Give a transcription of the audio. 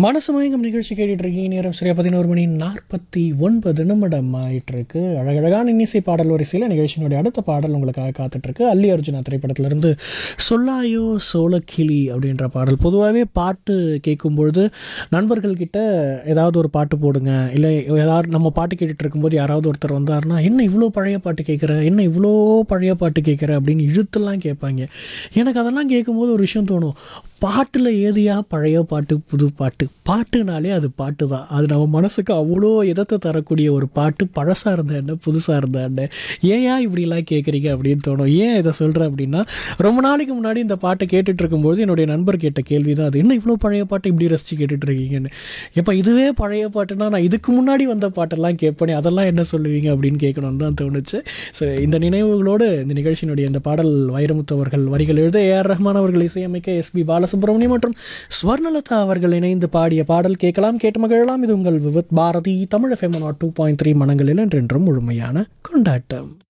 மனசு மயங்கும் நிகழ்ச்சி கேட்டுட்டு இருக்கீங்க. நேரம் சரியா 11:49 ஆயிட்டிருக்கு. அழகழகான இன்னிசை பாடல் வரிசையில் நிகழ்ச்சியினுடைய அடுத்த பாடல் உங்களுக்காக காத்துட்ருக்கு. அல்லி அர்ஜுனா திரைப்படத்திலிருந்து சொல்லாயோ சோளக்கிளி அப்படின்ற பாடல். பொதுவாகவே பாட்டு கேட்கும்பொழுது நண்பர்கள்கிட்ட ஏதாவது ஒரு பாட்டு போடுங்க, இல்லை ஏதாவது நம்ம பாட்டு கேட்டுட்டு இருக்கும்போது யாராவது ஒருத்தர் வந்தாருன்னா, என்ன இவ்வளோ பழைய பாட்டு கேட்குற, என்ன இவ்வளோ பழைய பாட்டு கேட்குற அப்படின்னு இழுத்தெல்லாம் கேட்பாங்க. எனக்கு அதெல்லாம் கேட்கும்போது ஒரு விஷயம் தோணும், பாட்டில் ஏதியா பழைய பாட்டு புது பாட்டு, பாட்டுனாலே அது பாட்டு தான். அது நம்ம மனசுக்கு அவ்வளோ இதத்தை தரக்கூடிய ஒரு பாட்டு. பழசாக இருந்தா என்ன, புதுசாக இருந்தா என்ன, ஏன் இப்படிலாம் கேட்குறீங்க அப்படின்னு தோணும். ஏன் இதை சொல்கிறேன் அப்படின்னா, ரொம்ப நாளைக்கு முன்னாடி இந்த பாட்டை கேட்டுட்டு இருக்கும்போது என்னுடைய நண்பர் கேட்ட கேள்வி தான் அது, என்ன இவ்வளோ பழைய பாட்டு இப்படி ரசித்து கேட்டுட்ருக்கீங்கன்னு. எப்போ இதுவே பழைய பாட்டுனா நான் இதுக்கு முன்னாடி வந்த பாட்டெல்லாம் கேட்பேனே, அதெல்லாம் என்ன சொல்லுவீங்க அப்படின்னு கேட்கணும்னு தான் தோணுச்சு. ஸோ இந்த நினைவுகளோடு இந்த நிகழ்ச்சியினுடைய இந்த பாடல் வைரமுத்து அவர்கள் வரிகள் எழுத ஏஆர் ரஹ்மான் அவர்கள் இசையமைக்க எஸ்பி பாலசுப்ரமணியம் மற்றும் ஸ்வர்ணலதா அவர்கள் இணைந்து பாடிய பாடல் கேட்கலாம், கேட்டு மகிழலாம். இது உங்கள் விவித் பாரதி தமிழ் FM 2.3 மனங்களில் என்றென்றும் முழுமையான கொண்டாட்டம்.